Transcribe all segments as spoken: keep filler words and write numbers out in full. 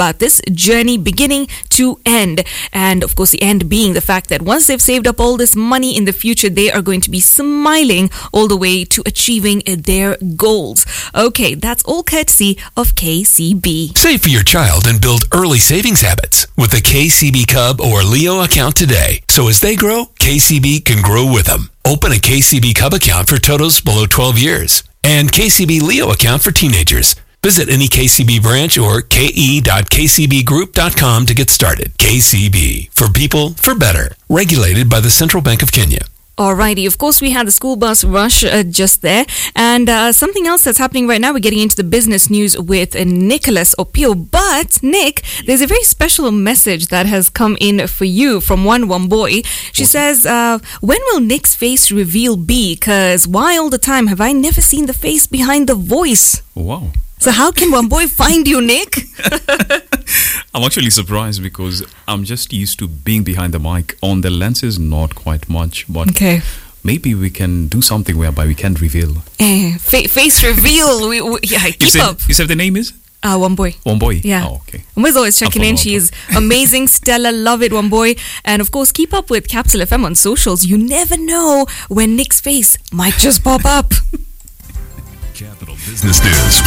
about this journey beginning to end. And of course, the end being the fact that once they've saved up all this money in the future, they are going to be smiling all the way to achieving their goals. Okay, that's all courtesy of K C B. Save for your child and build early savings habits with the K C B Cub or Leo account today. So as they grow, K C B can grow with them. Open a K C B Cub account for totos below twelve years and K C B Leo account for teenagers. Visit any K C B branch or k e dot k c b group dot com to get started. K C B, for people, for better. Regulated by the Central Bank of Kenya. Alrighty, of course we had the school bus rush uh, just there, and uh, something else that's happening right now, we're getting into the business news with uh, Nicholas Opio. But Nick, there's a very special message that has come in for you from one Wamboi. She says, uh, when will Nick's face reveal be? Because why all the time have I never seen the face behind the voice? Wow. So how can Wamboi find you, Nick? I'm actually surprised because I'm just used to being behind the mic. On the lenses, not quite much, but okay. Maybe we can do something whereby we can reveal. Eh, fa- face reveal. we, we, yeah, keep you said, up. You said the name is? Uh, Wamboi. Wamboi? Yeah. Oh, okay. Wamboi always checking in. She is amazing. Stella, love it, Wamboi. And of course, keep up with Capital F M on socials. You never know when Nick's face might just pop up. Capital Business News.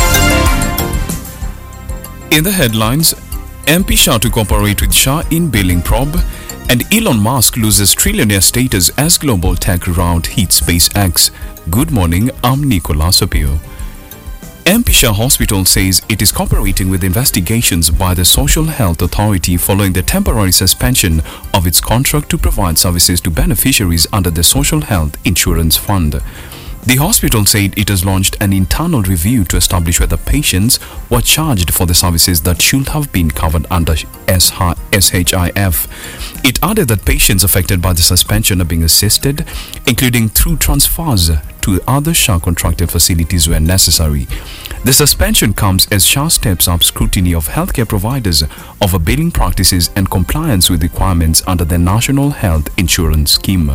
In the headlines, M P Shah to cooperate with Shah in billing probe, and Elon Musk loses trillionaire status as global tech rout hits SpaceX. Good morning, I'm Nicholas Opio. M P Shah Hospital says it is cooperating with investigations by the Social Health Authority following the temporary suspension of its contract to provide services to beneficiaries under the Social Health Insurance Fund. The hospital said it has launched an internal review to establish whether patients were charged for the services that should have been covered under S H I F. It added that patients affected by the suspension are being assisted, including through transfers to other Shah contracted facilities where necessary. The suspension comes as Shah steps up scrutiny of healthcare providers over billing practices and compliance with requirements under the National Health Insurance Scheme.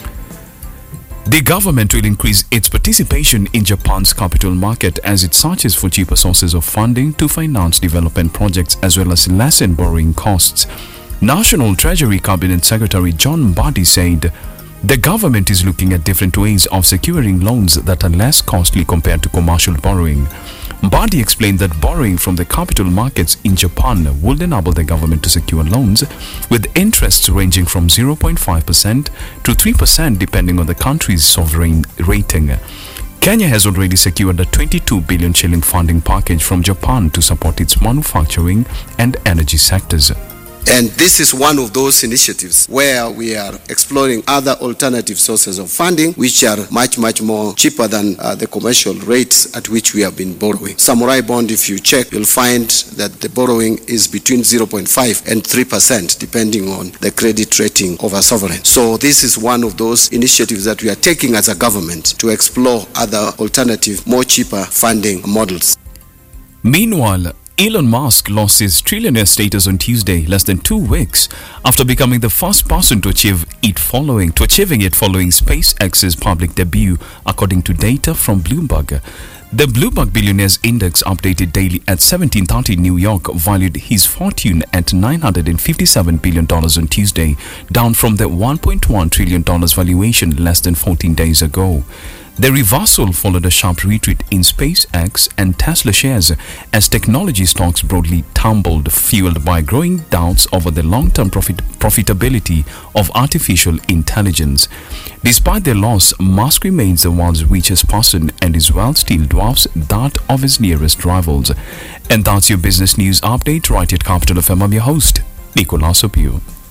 The government will increase its participation in Japan's capital market as it searches for cheaper sources of funding to finance development projects as well as lessen borrowing costs. National Treasury Cabinet Secretary John Mbadi said the government is looking at different ways of securing loans that are less costly compared to commercial borrowing. Mbadi explained that borrowing from the capital markets in Japan would enable the government to secure loans with interests ranging from zero point five percent to three percent depending on the country's sovereign rating. Kenya has already secured a twenty-two billion shilling funding package from Japan to support its manufacturing and energy sectors. And this is one of those initiatives where we are exploring other alternative sources of funding which are much, much more cheaper than uh, the commercial rates at which we have been borrowing. Samurai bond, if you check, you'll find that the borrowing is between zero point five and three percent depending on the credit rating of a sovereign. So this is one of those initiatives that we are taking as a government to explore other alternative, more cheaper funding models. Meanwhile, Elon Musk lost his trillionaire status on Tuesday, less than two weeks after becoming the first person to achieve it following to achieving it following SpaceX's public debut, according to data from Bloomberg. The Bloomberg Billionaires Index, updated daily at seventeen thirty New York, valued his fortune at nine hundred fifty-seven billion dollars on Tuesday, down from the one point one trillion dollars valuation less than fourteen days ago. The reversal followed a sharp retreat in SpaceX and Tesla shares as technology stocks broadly tumbled, fueled by growing doubts over the long-term profit profitability of artificial intelligence. Despite their loss, Musk remains the world's richest person and his wealth still dwarfs that of his nearest rivals. And that's your business news update right at Capital F M. I'm your host, Nicholas Opio.